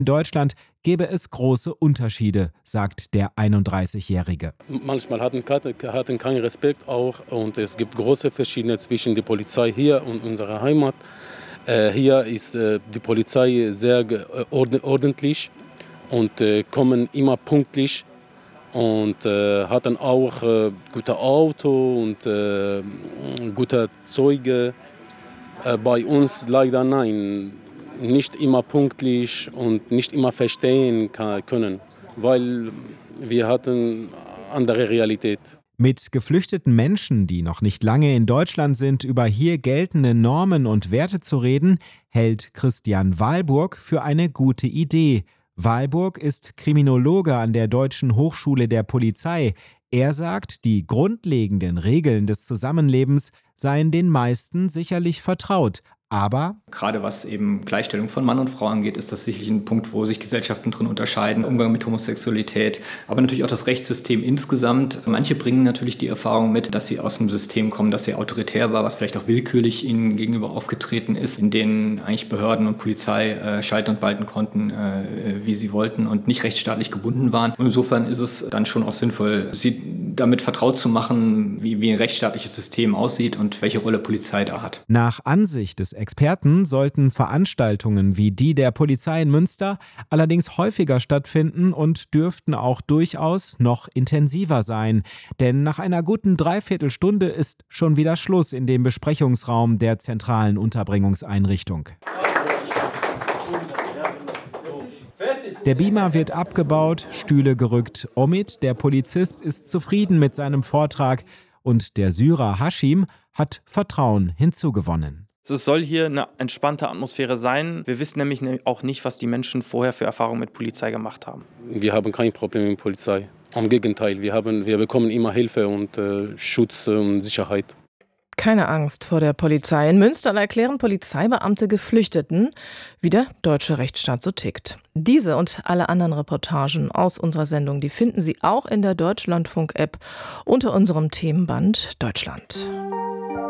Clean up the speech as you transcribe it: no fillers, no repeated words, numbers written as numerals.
In Deutschland gäbe es große Unterschiede, sagt der 31-Jährige. Manchmal hatten keinen Respekt auch und es gibt große Verschiedene zwischen der Polizei hier und unserer Heimat. Hier ist die Polizei sehr ordentlich und kommen immer pünktlich und hatten auch gute Auto und gute Zeuge. Bei uns leider nein, nicht immer pünktlich und nicht immer verstehen können, weil wir hatten andere Realität. Mit geflüchteten Menschen, die noch nicht lange in Deutschland sind, über hier geltende Normen und Werte zu reden, hält Christian Wahlburg für eine gute Idee. Wahlburg ist Kriminologe an der Deutschen Hochschule der Polizei. Er sagt, die grundlegenden Regeln des Zusammenlebens seien den meisten sicherlich vertraut. Aber gerade was eben Gleichstellung von Mann und Frau angeht, ist das sicherlich ein Punkt, wo sich Gesellschaften drin unterscheiden. Umgang mit Homosexualität, aber natürlich auch das Rechtssystem insgesamt. Manche bringen natürlich die Erfahrung mit, dass sie aus einem System kommen, das sehr autoritär war, was vielleicht auch willkürlich ihnen gegenüber aufgetreten ist, in denen eigentlich Behörden und Polizei schalten und walten konnten, wie sie wollten und nicht rechtsstaatlich gebunden waren. Und insofern ist es dann schon auch sinnvoll, sie damit vertraut zu machen, wie ein rechtsstaatliches System aussieht und welche Rolle Polizei da hat. Nach Ansicht des Experten sollten Veranstaltungen wie die der Polizei in Münster allerdings häufiger stattfinden und dürften auch durchaus noch intensiver sein. Denn nach einer guten Dreiviertelstunde ist schon wieder Schluss in dem Besprechungsraum der zentralen Unterbringungseinrichtung. Der Beamer wird abgebaut, Stühle gerückt. Omid, der Polizist, ist zufrieden mit seinem Vortrag und der Syrer Hashim hat Vertrauen hinzugewonnen. Es soll hier eine entspannte Atmosphäre sein. Wir wissen nämlich auch nicht, was die Menschen vorher für Erfahrungen mit Polizei gemacht haben. Wir haben kein Problem mit Polizei. Am Gegenteil, wir bekommen immer Hilfe und Schutz und Sicherheit. Keine Angst vor der Polizei. In Münster erklären Polizeibeamte Geflüchteten, wie der deutsche Rechtsstaat so tickt. Diese und alle anderen Reportagen aus unserer Sendung, die finden Sie auch in der Deutschlandfunk-App unter unserem Themenband Deutschland.